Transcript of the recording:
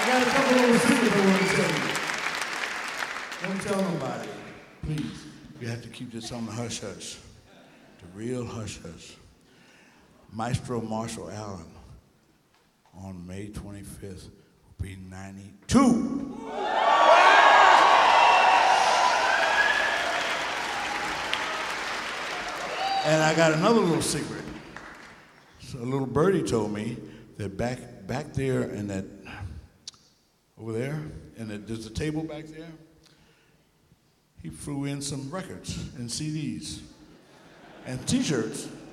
got a couple little secrets I want to tell you. Don't tell nobody, please. You have to keep this on the hush hush, the real hush hush. Maestro Marshall Allen on May 25th will be 92. And I got another little secret. So a little birdie told me that back there in that, over there, and there's a table back there, he flew in some records and CDs and t-shirts